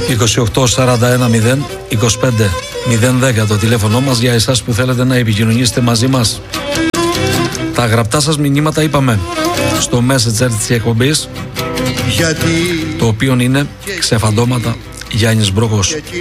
2841 025 010 το τηλέφωνο μας για εσάς που θέλετε να επικοινωνήσετε μαζί μας. Τα γραπτά σας μηνύματα είπαμε στο Messenger της εκπομπής, το οποίο είναι Ξεφαντώματα Γιάννης Μπρόκος.